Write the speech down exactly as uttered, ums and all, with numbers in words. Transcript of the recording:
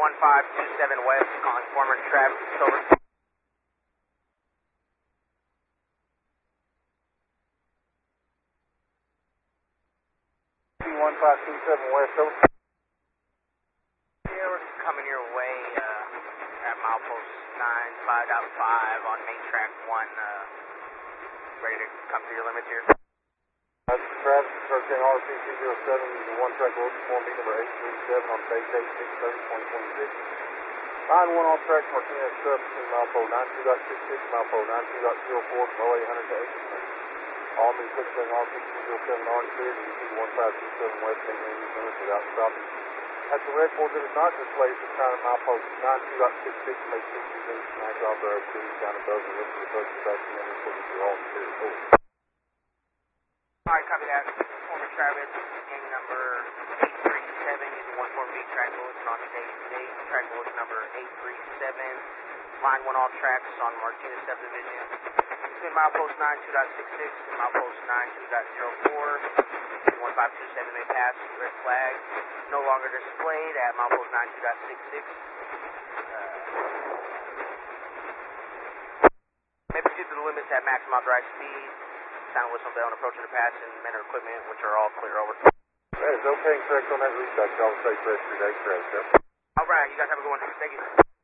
one five two seven West, calling former Travis, over. one five two seven West, over. Yeah, we're coming your way uh, at milepost nine five point five on main track one, uh, ready to come to your limits here. That's Travis, thirteen R P two zero seven, one track road for me, number eight three seven on base eight six thirty twenty twenty-six. Line one on track, Martinez sub between milepost ninety-two point six six, milepost ninety-two point zero four from oh eight hundred to eight hundred. All me thirteen R P two zero seven already cleared, and you one five two seven West, making any limits without stopping. At the red board that is not displayed, the counter milepost ninety-two point six six, make sixty minutes, max off our activity, down above the rest of the boat, back to the end, reporting to all the clear. Over. Alright, copy that. Former Travis, gang number eight three seven, using one four B track bulletin on today's date. Track bulletin number eight three seven, line one all tracks on Martinez subdivision. Between milepost ninety-two point six six and milepost ninety-two point zero four. one five two seven may pass, red flag. No longer displayed at milepost ninety-two point six six. Uh, may proceed to the limits at maximum authorized speed. Sound whistle bell and approaching the pass and men or equipment, which are all clear. Over. That is okay and correct on that reset. Y'all safe rest of your day, Travis. Alright, you guys have a good one. Thank you.